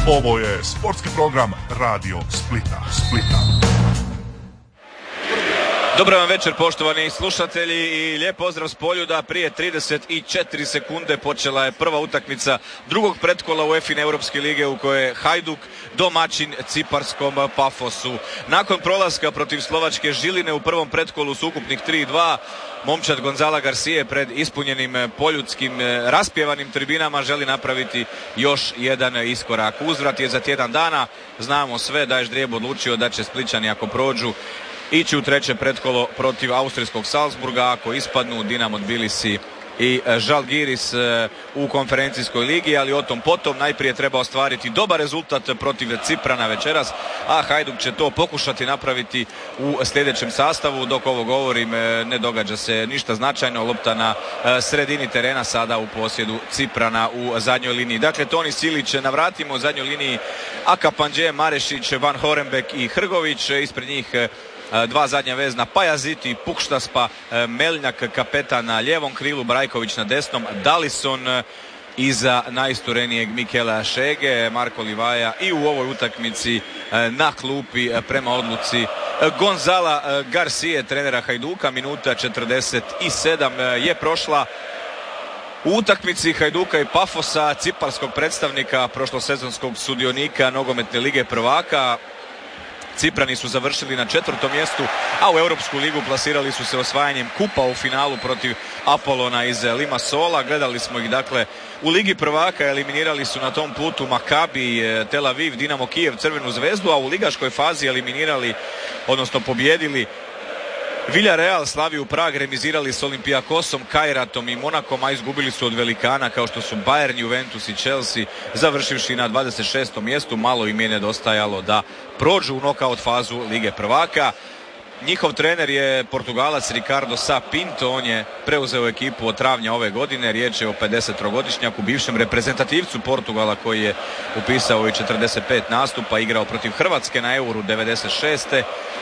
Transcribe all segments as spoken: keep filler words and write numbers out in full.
Ovo je sportski program Radio Splita. Splita. Dobar vam večer, poštovani slušatelji, i lijep pozdrav s Poljuda. Prije trideset četiri sekunde počela je prva utakmica drugog pretkola UEFA Europske lige u kojoj je Hajduk domaćin ciparskom Pafosu. Nakon prolaska protiv slovačke Žiline u prvom pretkolu s ukupnih tri dva, momčad Gonzala Garcije pred ispunjenim poljudskim raspjevanim tribinama želi napraviti još jedan iskorak. Uzvrat je za tjedan dana. Znamo sve da je Ždrijeb odlučio da će Splićani, ako prođu, ići u treće pretkolo protiv austrijskog Salzburga. Ako ispadnu, Dinamo Tbilisi i Žalgiris u konferencijskoj ligi, ali o tom potom. Najprije treba ostvariti dobar rezultat protiv Ciprana večeras, a Hajduk će to pokušati napraviti u sljedećem sastavu. Dok ovo govorim, ne događa se ništa značajno. Lopta na sredini terena, sada u posjedu Ciprana u zadnjoj liniji. Dakle, Toni Silić na vratima, u zadnjoj liniji Akapanđe, Marešić, Van Horenbeek i Hrgović. Ispred njih dva zadnja vezna, Pajaziti, Pukštas, pa Meljnjak kapetan na lijevom krilu, Brajković na desnom, Dalison iza najisturenijeg Mikela Šege, Marko Livaja i u ovoj utakmici na klupi prema odluci Gonzala Garcije, trenera Hajduka. Minuta četrdeset sedam je prošla u utakmici Hajduka i Pafosa, ciparskog predstavnika, prošlosezonskog sudionika nogometne lige prvaka. Ciprani su završili na četvrtom mjestu, a u Europsku ligu plasirali su se osvajanjem kupa u finalu protiv Apolona iz Limassola. Gledali smo ih dakle u ligi prvaka, eliminirali su na tom putu Makabi, Tel Aviv, Dinamo Kijev, Crvenu zvezdu, a u ligaškoj fazi eliminirali, odnosno pobjedili Villarreal, Slaviju Prag, remizirali s Olympiakosom, Kairatom i Monakom, a izgubili su od velikana kao što su Bayern, Juventus i Chelsea, završivši na dvadeset šestom mjestu. Malo im je nedostajalo da prođu u nokaut fazu Lige prvaka. Njihov trener je Portugalac Ricardo Sá Pinto, on je preuzeo ekipu od travnja ove godine. Riječ je o pedesettrogodišnjaku, bivšem reprezentativcu Portugala koji je upisao i četrdeset pet nastupa, igrao protiv Hrvatske na Euru devedeset šeste.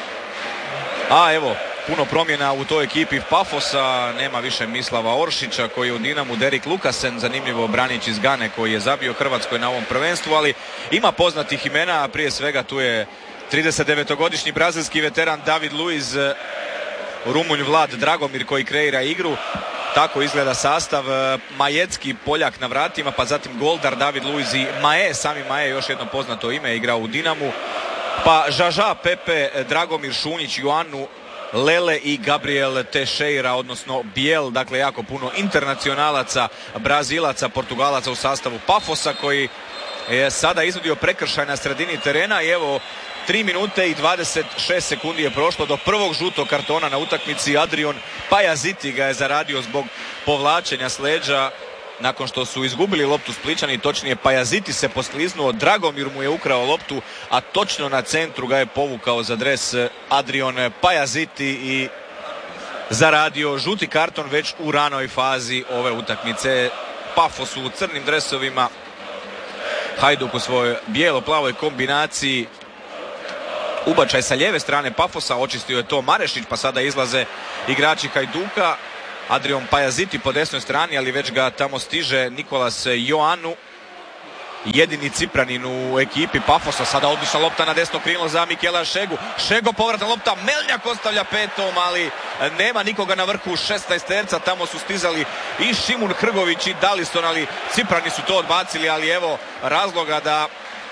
A evo, puno promjena u toj ekipi Pafosa. Nema više Mislava Oršića koji je u Dinamu, Derek Lukasen, zanimljivo branić iz Gane koji je zabio Hrvatskoj na ovom prvenstvu, ali ima poznatih imena, a prije svega tu je tridesetdevetogodišnji brazilski veteran David Luiz, Rumunj Vlad Dragomir koji kreira igru. Tako izgleda sastav. Majecki, Poljak na vratima, pa zatim Goldar, David Luiz i Mae. Sami Mae, još jedno poznato ime, igrao u Dinamu. Pa Žaža, Pepe, Dragomir, Šunjić, Joanu, Lele i Gabriel Teixeira, odnosno Biel. Dakle, jako puno internacionalaca, Brazilaca, Portugalaca u sastavu Pafosa, koji je sada izvodio prekršaj na sredini terena. I evo, tri minute i dvadeset šest sekundi je prošlo do prvog žutog kartona na utakmici. Adrian Pajaziti ga je zaradio zbog povlačenja s leđa nakon što su izgubili loptu Splićani. Točnije, Pajaziti se poskliznuo, Dragomir mu je ukrao loptu, a točno na centru ga je povukao za dres Adrian Pajaziti i zaradio žuti karton već u ranoj fazi ove utakmice. Pafos u crnim dresovima, Hajduk u svojoj bijelo-plavoj kombinaciji. Ubačaj sa lijeve strane Pafosa, očistio je to Marešić, pa sada izlaze igrači Hajduka. Adrian Pajaziti po desnoj strani, ali već ga tamo stiže Nikolas Joanu, jedini Cipranin u ekipi Pafosa. Sada odlična lopta na desno krilo za Mikela Šegu. Šego, povratna lopta, Meljnjak ostavlja petom, ali nema nikoga na vrhu šesnaesterca. Tamo su stizali i Šimun Hrgović i Dalison, ali Ciprani su to odbacili. Ali evo razloga da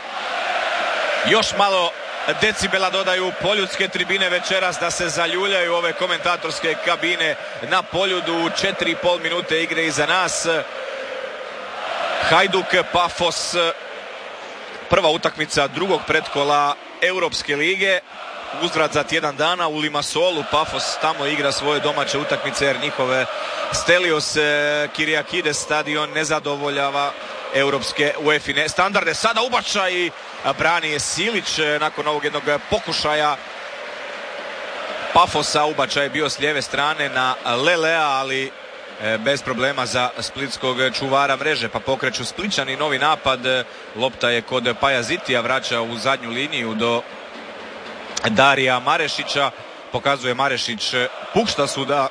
još malo decibela dodaju poljudske tribine večeras, da se zaljuljaju ove komentatorske kabine na Poljudu. Četiri i pol minute igre iza nas. Hajduk Pafos, prva utakmica drugog pretkola Europske lige. Uzvrat za tjedan dana u Limassolu. Pafos tamo igra svoje domaće utakmice jer njihove Stelios Kyriakides stadion ne zadovoljava europske UEFA standarde. Sada ubačaj i brani je Silić nakon ovog jednog pokušaja Pafosa. Ubačaj je bio s lijeve strane na Lelea, ali bez problema za splitskog čuvara mreže, pa pokreću Splićani novi napad. Lopta je kod Pajazitija, vraća u zadnju liniju do Darija Marešića. Pokazuje Marešić Pukštasu da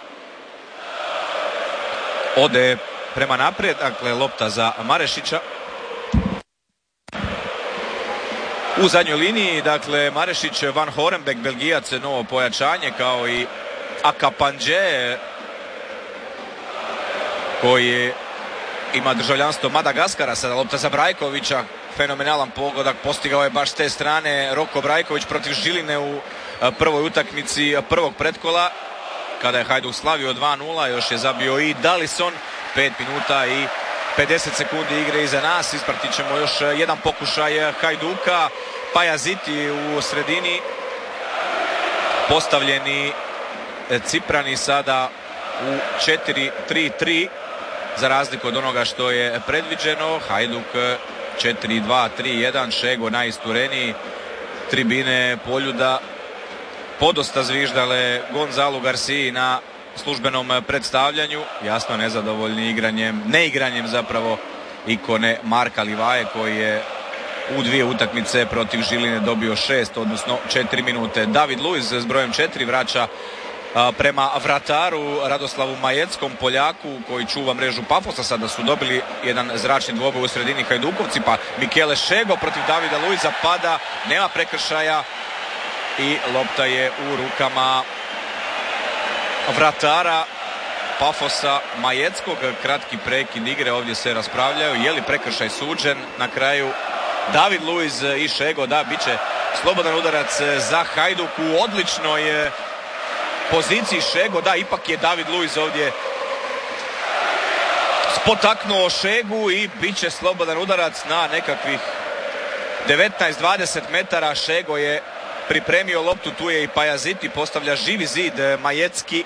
ode prema naprijed. Dakle, lopta za Marešića. u zadnjoj liniji. Dakle, Marešić, Van Horenbeek, Belgijac, novo pojačanje, kao i Akapandže, koji ima državljanstvo Madagaskara. Sada lopta za Brajkovića, fenomenalan pogodak, postigao je baš s te strane Roko Brajković protiv Žiline u prvoj utakmici prvog pretkola, kada je Hajduk slavio dva nula. Još je zabio i Dallison. pet minuta i pedeset sekundi igre iza nas. Ispratit ćemo još jedan pokušaj Hajduka. Pajaziti u sredini, postavljeni Ciprani sada u četiri tri tri, za razliku od onoga što je predviđeno. Hajduk četiri dva tri jedan, Šego najistureniji. Tribine Poljuda podosta zviždale Gonzalu Garciji na službenom predstavljanju, jasno nezadovoljni igranjem, neigranjem zapravo ikone Marka Livaje, koji je u dvije utakmice protiv Žiline dobio šest, odnosno četiri minute. David Luiz s brojem četiri vraća a, prema vrataru Radoslavu Majeckom, Poljaku, koji čuva mrežu Pafosa. Sada su dobili jedan zračni dvoboj u sredini Hajdukovci, pa Mikele Šego protiv Davida Luiza pada, nema prekršaja i lopta je u rukama vratara Pafosa Majeckog. Kratki prekid igre, ovdje se raspravljaju je li prekršaj suđen. Na kraju David Luiz i Šego, da, bit će slobodan udarac za Hajduk u odličnoj poziciji. Šego, da, ipak je David Luiz ovdje spotaknuo Šegu i bit će slobodan udarac na nekakvih devetnaest dvadeset metara. Šego je pripremio loptu, tu je i Pajaziti, postavlja živi zid Majecki.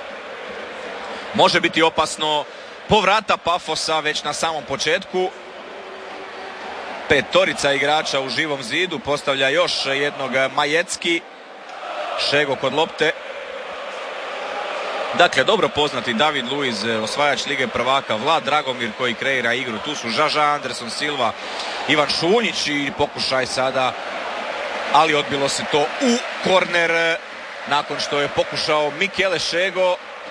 Može biti opasno povrata Pafosa već na samom početku. Petorica igrača u živom zidu, postavlja još jednog Majecki. Šego kod lopte. Dakle, dobro poznati David Luiz, osvajač Lige prvaka, Vlad Dragomir koji kreira igru. Tu su Žaža, Anderson Silva, Ivan Šunjić i pokušaj sada, ali odbilo se to u korner nakon što je pokušao Mikele Šego.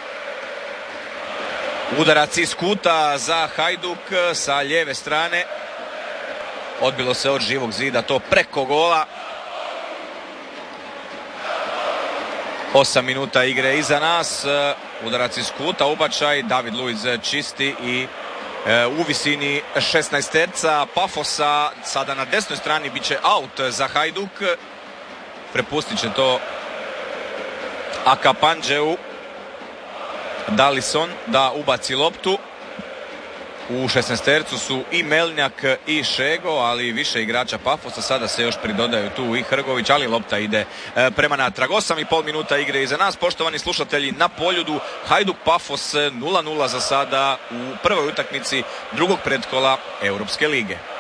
Udarac iz kuta za Hajduk sa lijeve strane. Odbilo se od živog zida, to preko gola. Osam minuta igre iza nas. Udarac iz kuta, ubačaj. David Luiz čisti i e, u visini šesnaesterca Pafosa. Sada na desnoj strani bit će aut za Hajduk. Prepustit će to Akapandžeu. Dallison da ubaci loptu. U šesnaestercu su i Melnjak i Šego, ali više igrača Pafosa. Sada se još pridodaju tu i Hrgović, ali lopta ide e, prema natrag. Osam i pol minuta igre iza nas. Poštovani slušatelji, na Poljudu Hajduk Pafos nula nula za sada u prvoj utakmici drugog pretkola Europske lige.